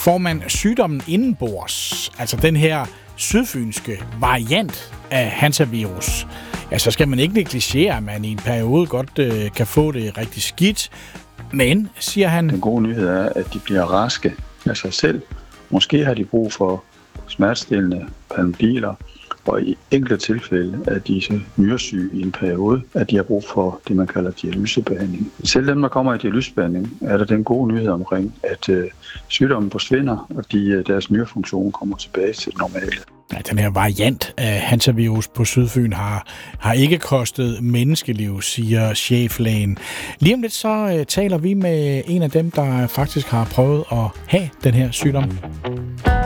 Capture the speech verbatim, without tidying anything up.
får man sygdommen indenbords, altså den her sydfynske variant af hantavirus, ja, så skal man ikke negligere, at man i en periode godt øh, kan få det rigtig skidt. Men, siger han... Den gode nyhed er, at de bliver raske af sig selv. Måske har de brug for smertestillende Panodiler, og i enkelte tilfælde er de så myresyge i en periode, at de har brug for det, man kalder dialysebehandling. Selv dem, der kommer i dialysebehandling, er der den gode nyhed omkring, at øh, sygdommen forsvinder, og de, deres nyrefunktion kommer tilbage til det normale. Ja, den her variant af hantavirus på Sydfyn har, har ikke kostet menneskeliv, siger cheflægen. Lige om lidt så øh, taler vi med en af dem, der faktisk har prøvet at have den her sygdom.